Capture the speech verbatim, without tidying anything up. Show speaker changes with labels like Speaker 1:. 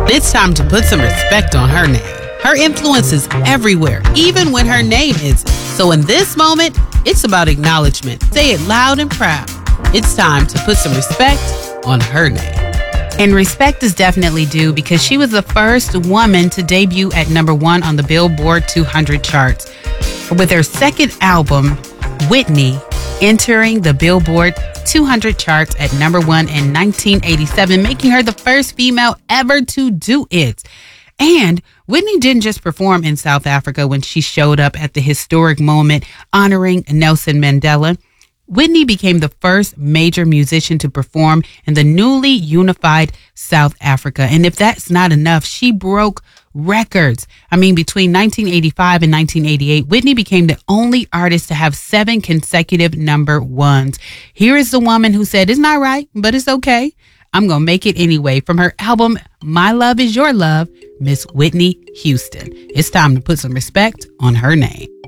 Speaker 1: It's time to put some respect on her name. Her influence is everywhere, even when her name isn't. So in this moment, it's about acknowledgement. Say it loud and proud. It's time to put some respect on her name.
Speaker 2: And respect is definitely due because she was the first woman to debut at number one on the Billboard two hundred charts. With her second album, Whitney, entering the Billboard two hundred charts at number one in nineteen eighty-seven, making her the first female ever to do it. And Whitney didn't just perform in South Africa when she showed up at the historic moment honoring Nelson Mandela. Whitney became the first major musician to perform in the newly unified South Africa. And if that's not enough, she broke records. I mean, between nineteen eighty-five and nineteen eighty-eight, Whitney became the only artist to have seven consecutive number ones. Here is the woman who said, it's not right, but it's okay. I'm going to make it anyway. From her album, My Love Is Your Love, Miss Whitney Houston. It's time to put some respect on her name.